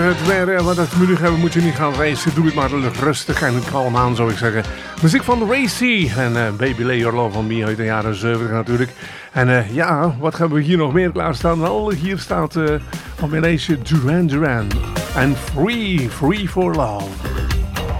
Het weer, wat het menu hebben, moet je niet gaan racen. Doe het maar rustig en kalm aan, zou ik zeggen. Muziek van Racy en Baby Lay Your Love on Me uit de jaren 70 natuurlijk. En ja, wat hebben we hier nog meer klaarstaan? Wel, hier staat op mijn lijstje Duran Duran. En Free for Love.